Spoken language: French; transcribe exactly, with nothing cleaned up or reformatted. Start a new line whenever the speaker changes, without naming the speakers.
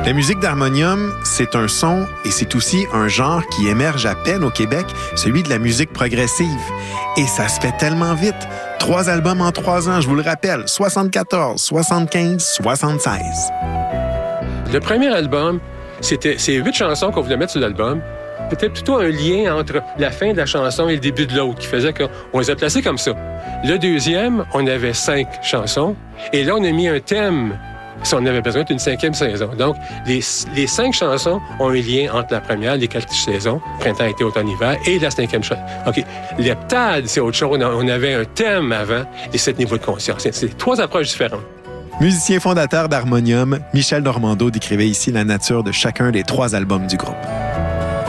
La musique d'harmonium, c'est un son et c'est aussi un genre qui émerge à peine au Québec, celui de la musique progressive. Et ça se fait tellement vite. Trois albums en trois ans, je vous le rappelle, soixante-quatorze, soixante-quinze, soixante-seize.
Le premier album, c'était ces huit chansons qu'on voulait mettre sur l'album. Peut-être plutôt un lien entre la fin de la chanson et le début de l'autre, qui faisait qu'on les a placés comme ça. Le deuxième, on avait cinq chansons. Et là, on a mis un thème si on avait besoin d'une cinquième saison. Donc, les, les cinq chansons ont un lien entre la première, les quatre saisons, printemps, été, automne, hiver, et la cinquième chanson. OK. L'heptade, c'est autre chose. On avait un thème avant et sept niveaux de conscience. C'est trois approches différentes.
Musicien fondateur d'Harmonium, Michel Normando décrivait ici la nature de chacun des trois albums du groupe.